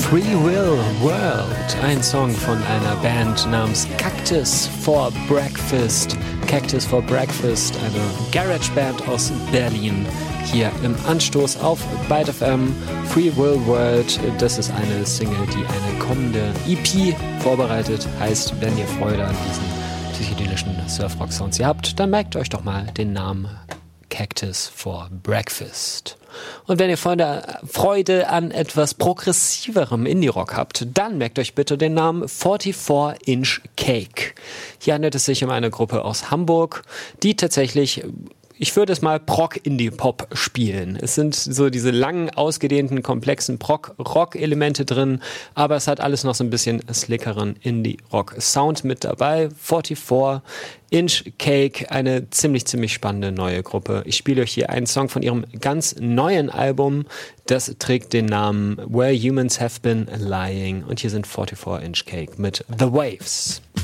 Free Will World, ein Song von einer Band namens Cactus for Breakfast. Cactus for Breakfast, eine Garage-Band aus Berlin. Hier im Anstoß auf Byte FM. Free Will World, das ist eine Single, die eine kommende EP vorbereitet. Heißt, wenn ihr Freude an diesen psychedelischen Surf-Rock-Sounds habt, dann merkt euch doch mal den Namen Cactus for Breakfast. Und wenn ihr Freude an etwas progressiverem Indie-Rock habt, dann merkt euch bitte den Namen 44 Inch Cake. Hier handelt es sich um eine Gruppe aus Hamburg, die tatsächlich, ich würde es mal Prog-Indie-Pop spielen. Es sind so diese langen, ausgedehnten, komplexen Prog-Rock-Elemente drin, aber es hat alles noch so ein bisschen slickeren Indie-Rock-Sound mit dabei. 44 Inch Cake, eine ziemlich spannende neue Gruppe. Ich spiele euch hier einen Song von ihrem ganz neuen Album. Das trägt den Namen Where Humans Have Been Lying. Und hier sind 44 Inch Cake mit The Waves.